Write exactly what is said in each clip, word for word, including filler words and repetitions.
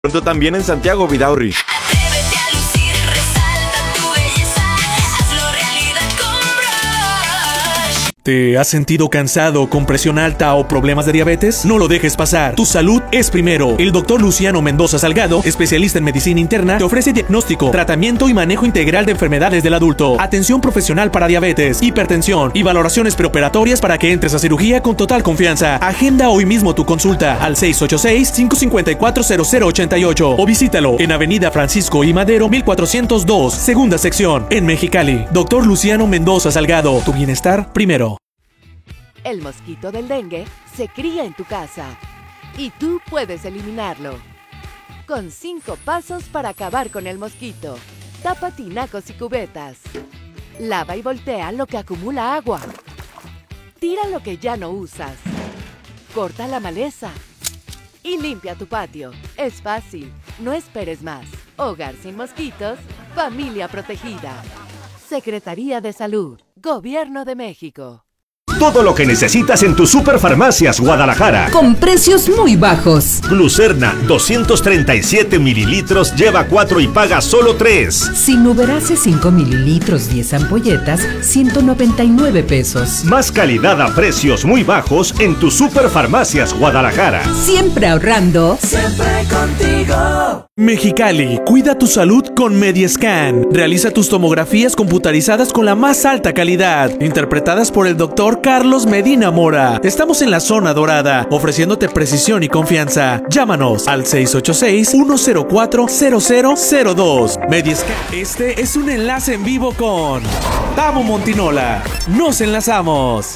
Pronto también en Santiago Vidaurri. Atrévete a lucir, resalta tu belleza, hazlo realidad con Rush. ¿Te has sentido cansado, con presión alta o problemas de diabetes? No lo dejes pasar. Tu salud es primero. El doctor Luciano Mendoza Salgado, especialista en medicina interna, te ofrece diagnóstico, tratamiento y manejo integral de enfermedades del adulto, atención profesional para diabetes, hipertensión y valoraciones preoperatorias para que entres a cirugía con total confianza. Agenda hoy mismo tu consulta al seis ocho seis, cinco cinco cuatro, cero cero ocho ocho o visítalo en Avenida Francisco I. Madero mil cuatrocientos dos, segunda sección, en Mexicali. Doctor Luciano Mendoza Salgado, tu bienestar primero. El mosquito del dengue se cría en tu casa y tú puedes eliminarlo. Con cinco pasos para acabar con el mosquito. Tapa tinacos y cubetas. Lava y voltea lo que acumula agua. Tira lo que ya no usas. Corta la maleza. Y limpia tu patio. Es fácil. No esperes más. Hogar sin mosquitos. Familia protegida. Secretaría de Salud. Gobierno de México. Todo lo que necesitas en tus Superfarmacias Guadalajara. Con precios muy bajos. Glucerna, doscientos treinta y siete mililitros, lleva cuatro y paga solo tres. Sinuberase cinco mililitros, diez ampolletas, ciento noventa y nueve pesos. Más calidad a precios muy bajos en tus Superfarmacias Guadalajara. Siempre ahorrando. Siempre contigo. Mexicali, cuida tu salud con Mediascan. Realiza tus tomografías computarizadas con la más alta calidad, interpretadas por el doctor Carlos Medina Mora. Estamos en la zona dorada, ofreciéndote precisión y confianza. Llámanos al seis ocho seis, uno cero cuatro, cero cero cero dos. Mediascan. Este es un enlace en vivo con Tabo Montinola. Nos enlazamos.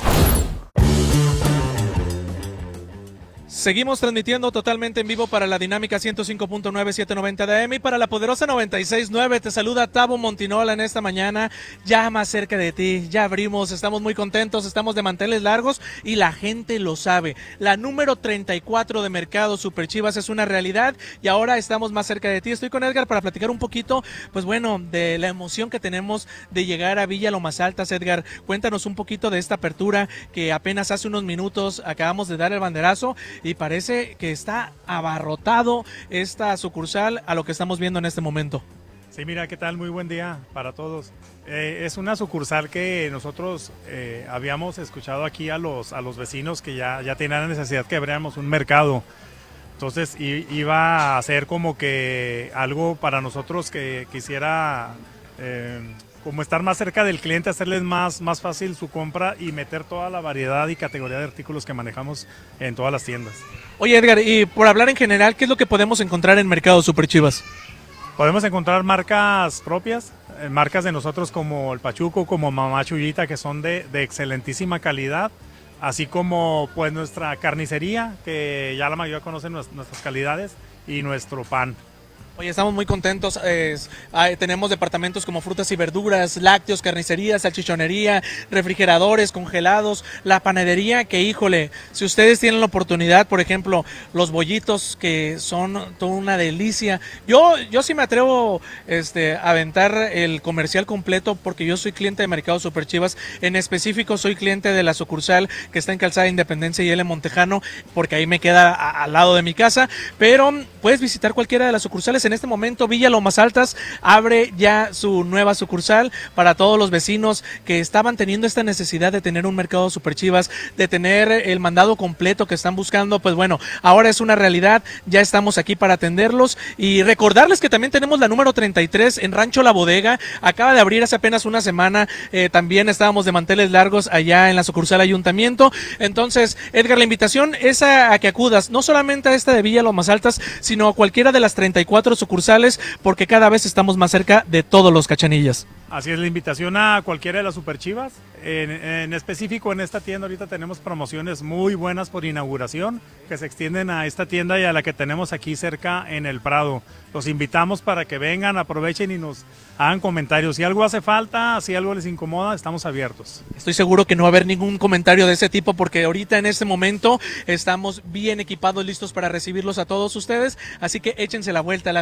Seguimos transmitiendo totalmente en vivo para la Dinámica ciento cinco punto nueve, setecientos noventa de A M y para la Poderosa noventa y seis punto nueve. Te saluda Tabo Montinola en esta mañana, ya más cerca de ti. Ya abrimos, estamos muy contentos, estamos de manteles largos y la gente lo sabe. La número treinta y cuatro de Mercado Super Chivas es una realidad y ahora estamos más cerca de ti. Estoy con Edgar para platicar un poquito, pues bueno, de la emoción que tenemos de llegar a Villa Lomas Altas. Edgar, cuéntanos un poquito de esta apertura que apenas hace unos minutos acabamos de dar el banderazo y parece que está abarrotado esta sucursal a lo que estamos viendo en este momento. Sí, mira, ¿qué tal? Muy buen día para todos. Eh, es una sucursal que nosotros eh, habíamos escuchado aquí a los, a los vecinos que ya, ya tenían la necesidad que abriéramos un mercado. Entonces i, iba a ser como que algo para nosotros que quisiera eh, como estar más cerca del cliente, hacerles más, más fácil su compra y meter toda la variedad y categoría de artículos que manejamos en todas las tiendas. Oye, Edgar, y por hablar en general, ¿qué es lo que podemos encontrar en Mercado Super Chivas? Podemos encontrar marcas propias, eh, marcas de nosotros como el Pachuco, como Mamá Chuyita, que son de, de excelentísima calidad, así como pues nuestra carnicería, que ya la mayoría conocen nuestras calidades, y nuestro pan. Oye, estamos muy contentos, eh, eh, tenemos departamentos como frutas y verduras, lácteos, carnicería, salchichonería, refrigeradores, congelados, la panadería, que híjole, si ustedes tienen la oportunidad, por ejemplo, los bollitos que son toda una delicia, yo yo sí me atrevo este, a aventar el comercial completo porque yo soy cliente de Mercado Super Chivas, en específico soy cliente de la sucursal que está en Calzada Independencia y L. Montejano, porque ahí me queda a, al lado de mi casa, pero puedes visitar cualquiera de las sucursales. En este momento Villa Lomas Altas abre ya su nueva sucursal para todos los vecinos que estaban teniendo esta necesidad de tener un Mercado Super Chivas, de tener el mandado completo que están buscando. Pues bueno, ahora es una realidad, ya estamos aquí para atenderlos y recordarles que también tenemos la número treinta y tres en Rancho La Bodega, acaba de abrir hace apenas una semana, eh, también estábamos de manteles largos allá en la sucursal Ayuntamiento. Entonces, Edgar, la invitación es a, a que acudas no solamente a esta de Villa Lomas Altas, sino a cualquiera de las treinta y cuatro sucursales, porque cada vez estamos más cerca de todos los Cachanillas. Así es, la invitación a cualquiera de las Super Chivas. En, en específico en esta tienda ahorita tenemos promociones muy buenas por inauguración que se extienden a esta tienda y a la que tenemos aquí cerca en el Prado. Los invitamos para que vengan, aprovechen y nos hagan comentarios. Si algo hace falta, si algo les incomoda, estamos abiertos. Estoy seguro que no va a haber ningún comentario de ese tipo porque ahorita en este momento estamos bien equipados, listos para recibirlos a todos ustedes. Así que échense la vuelta. La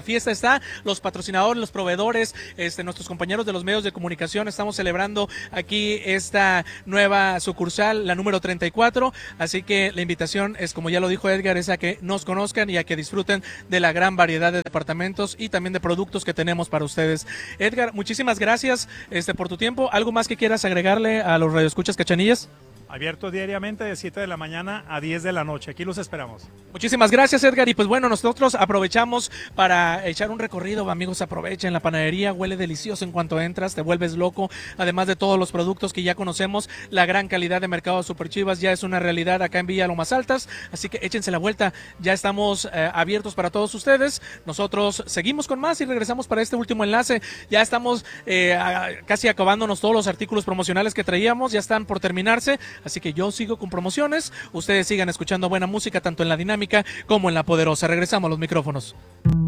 fiesta está, los patrocinadores, los proveedores, este, nuestros compañeros de los medios de comunicación, estamos celebrando aquí esta nueva sucursal, la número treinta y cuatro, así que la invitación es, como ya lo dijo Edgar, es a que nos conozcan y a que disfruten de la gran variedad de departamentos y también de productos que tenemos para ustedes. Edgar, muchísimas gracias este, por tu tiempo. ¿Algo más que quieras agregarle a los radioescuchas Cachanillas? Abierto diariamente de siete de la mañana a diez de la noche. Aquí los esperamos. Muchísimas gracias, Edgar. Y pues bueno, nosotros aprovechamos para echar un recorrido. Amigos, aprovechen la panadería. Huele delicioso en cuanto entras. Te vuelves loco. Además de todos los productos que ya conocemos, la gran calidad de Mercado Super Chivas ya es una realidad acá en Villa Lomas Altas. Así que échense la vuelta. Ya estamos eh, abiertos para todos ustedes. Nosotros seguimos con más y regresamos para este último enlace. Ya estamos eh, a, casi acabándonos todos los artículos promocionales que traíamos. Ya están por terminarse. Así que yo sigo con promociones, ustedes sigan escuchando buena música tanto en la dinámica como en la poderosa. Regresamos a los micrófonos.